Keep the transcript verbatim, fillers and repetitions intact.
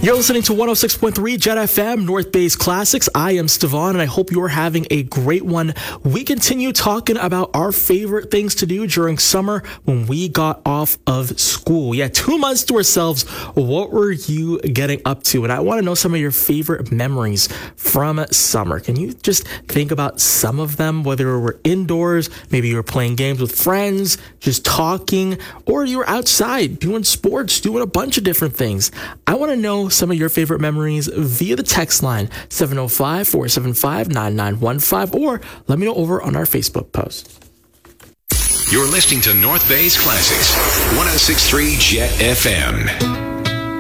You're listening to one oh six point three Jet F M, North Bay's Classics. I am Stevan, and I hope you're having a great one. We continue talking about our favorite things to do during summer when we got off of school. Yeah, two months to ourselves. What were you getting up to? And I want to know some of your favorite memories from summer. Can you just think about some of them, whether we're indoors, maybe you were playing games with friends, just talking, or you were outside doing sports, doing a bunch of different things. I want to know some of your favorite memories via the text line seven oh five, four seven five, nine nine one five, or let me know over on our Facebook post. You're listening to North Bay's Classics, one oh six point three Jet F M.